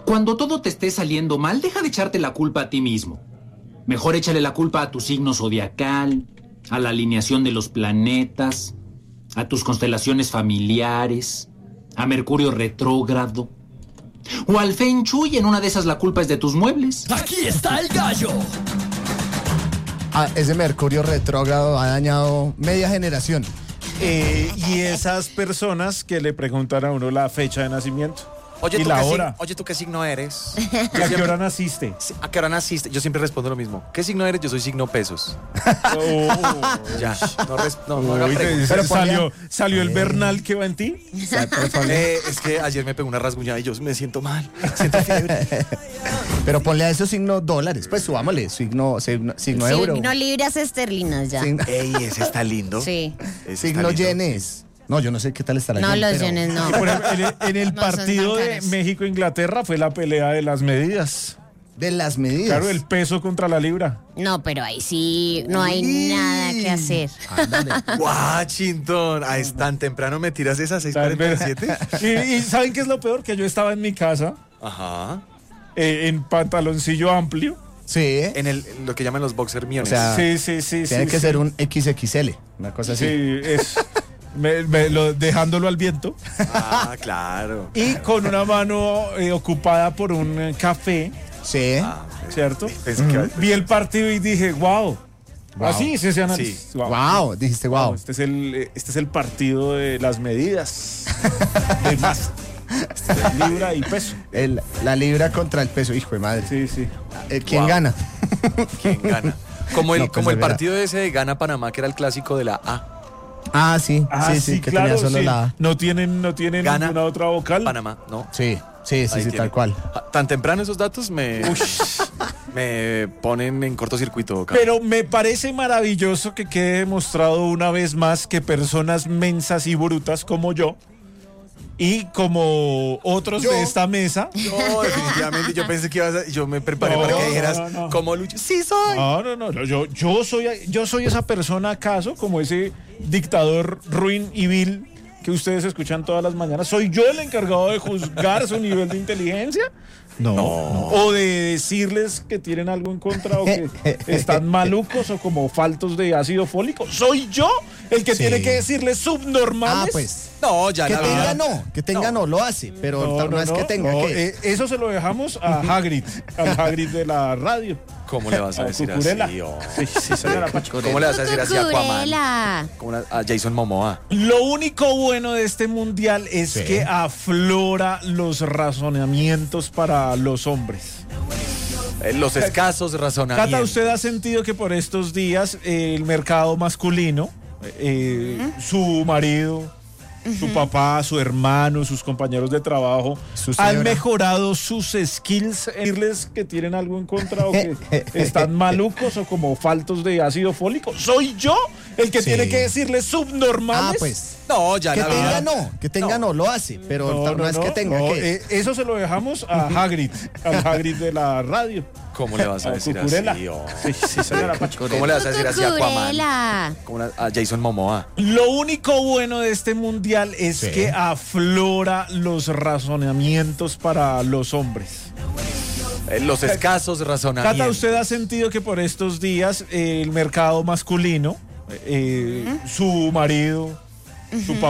Cuando todo te esté saliendo mal, deja de echarte la culpa a ti mismo. Mejor échale la culpa a tu signo zodiacal, a la alineación de los planetas, a tus constelaciones familiares, a Mercurio retrógrado, o al Feng Shui. En una de esas la culpa es de tus muebles. ¡Aquí está el gallo! Ese Mercurio retrógrado ha dañado media generación. Y esas personas que le preguntan a uno la fecha de nacimiento. Oye, y la hora. Oye, ¿tú qué signo eres? ¿Y a qué hora naciste? ¿A qué hora naciste? Yo siempre respondo lo mismo. ¿Qué signo eres? Yo soy signo pesos. Ya, no haga Uy, preguntas. ¿Salió el Bernal que va en ti? Es que ayer me pegó una rasguñada y yo me siento mal. Siento fiebre. Pero ponle a esos signos dólares, pues subámosle, signo euro. Signo libras esterlinas ya. Ey, ese está lindo. Sí. Signo yenes. No, yo no sé qué tal estará. No, los yenes no. Por ejemplo, en el No, son partido tan de caros. México-Inglaterra fue la pelea de las medidas. De las medidas. Claro, el peso contra la libra. No, pero ahí sí no hay nada que hacer. Washington, es tan temprano me tiras esas 6:47. ¿Y saben qué es lo peor? Que yo estaba en mi casa, Ajá. en pantaloncillo amplio. Sí. En lo que llaman los boxer miones. O sea, Sí. tiene que ser un XXL, una cosa así. Sí, es. Dejándolo al viento. Ah, claro. Y con una mano ocupada por un café, Sí. ¿cierto? Pensé que- Vi el partido y dije, wow. Así se analiza. Sí. Wow, dijiste wow. Este es el partido de las medidas. De masa. Libra y peso. La libra contra el peso, hijo de madre. Sí. ¿Quién Wow. gana? ¿Quién gana? Como el, No, pues, como el de verdad. partido ese de Ghana-Panamá, que era el clásico de la A. Sí, que claro, tenía solo sí. la A. No tienen Gana. ninguna otra vocal. Panamá, ¿no? Sí, Ahí tal tiene. cual. Tan temprano esos datos me ponen en cortocircuito. Pero me parece maravilloso que quede demostrado una vez más que personas mensas y brutas como yo y como otros de esta mesa. No, definitivamente yo pensé que ibas a... Yo me preparé No, para que dijeras, no. ¿cómo Lucho? ¡Sí soy! No. Yo soy esa persona acaso, como ese dictador ruin y vil que ustedes escuchan todas las mañanas. ¿Soy yo el encargado de juzgar su nivel de inteligencia? No. O de decirles que tienen algo en contra o que están malucos o como faltos de ácido fólico. ¿Soy yo el que Sí. tiene que decirles subnormales? Pues. No, ya Que la tenga verdad. que tenga no, lo hace, pero no es que tenga que. Eso se lo dejamos a Hagrid, al Hagrid de la radio. ¿Cómo le vas a decir Cucurella. así? Oh. Sí, señora Pacho. ¿Cómo le vas a decir así a Aquaman? Cucurella. Como a Jason Momoa. Lo único bueno de este mundial es Sí. que aflora los razonamientos para los hombres. Los escasos razonamientos. Cata, ¿usted ha sentido que por estos días el mercado masculino, su marido, su papá, su hermano, sus compañeros de trabajo, Su han señora. mejorado sus skills en decirles que tienen algo en contra o que están malucos o como faltos de ácido fólico? ¿Soy yo el que Sí. tiene que decirles subnormales? Pues. No, ya Que la tenga verdad. que tenga no, lo hace, pero no es que tenga que. Eso se lo dejamos a Hagrid, al Hagrid de la radio. ¿Cómo le vas a decir Cucurella. así? Oh. Sí, señora Pacho. ¿Cómo le vas a decir así a Aquaman? Cucurella. Como a Jason Momoa. Lo único bueno de este mundial es Sí. que aflora los razonamientos para los hombres. Los escasos razonamientos. Cata, ¿usted ha sentido que por estos días el mercado masculino, su marido, su papá,